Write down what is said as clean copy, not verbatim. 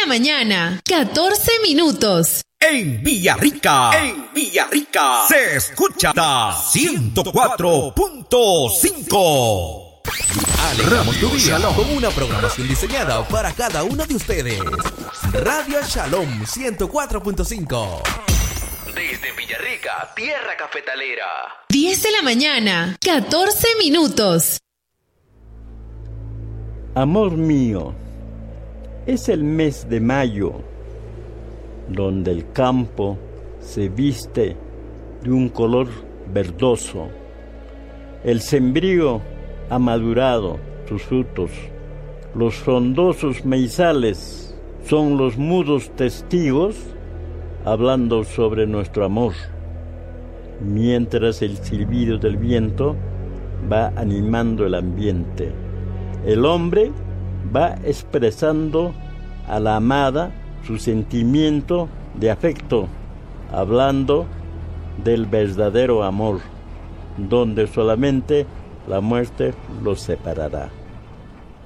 mañana, 14 minutos. En Villarrica, se escucha 104.5. Alegramos tu día con una programación diseñada para cada uno de ustedes. Radio Shalom 104.5. Desde Villarrica, tierra cafetalera. 10 de la mañana, 14 minutos. Amor mío, es el mes de mayo, donde el campo se viste de un color verdoso. El sembrío ha madurado sus frutos. Los frondosos maizales son los mudos testigos hablando sobre nuestro amor, mientras el silbido del viento va animando el ambiente. El hombre va expresando a la amada su sentimiento de afecto, hablando del verdadero amor, donde solamente la muerte los separará.